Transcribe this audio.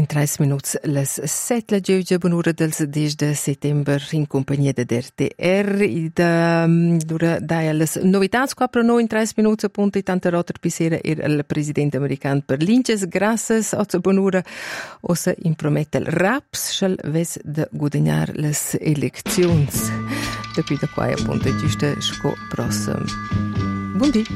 30 minuti les 7 la giugia bonura del 10 settembre in compagnia de RTR dura dai les novità qua pro noi in 30 minuti appunto tante rotter pisera il presidente americano per l'inches grasses a bonura ossa in promettel raps shall ves de guadagnar les elections da qui da qua appunto giusto sco prossimo buon dì.